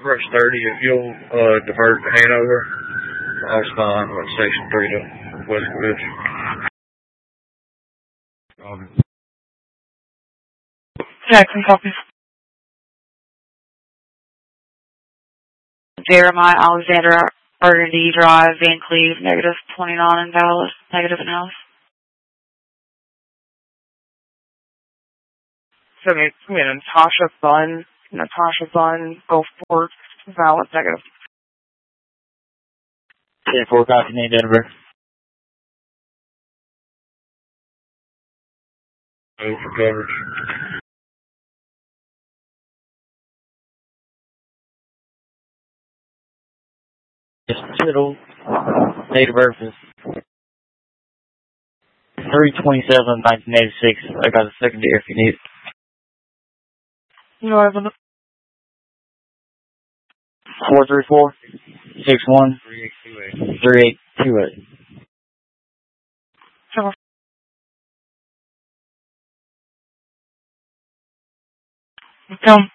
Rush 30, if you'll divert to Hanover, I'll respond with Section 3 to Westwood. Jackson, copy. Jeremiah Alexander Burgundy Drive, Van Cleve, -29 in Dallas, negative in Alice. So Natasha Bunn, Gulfport, valid, negative. 10-4, copy, name Denver. Move for coverage. Just Tittle. Date of birth is 3/27/1986. I got a secondary if you need it. You have a 434-61-3828. Come.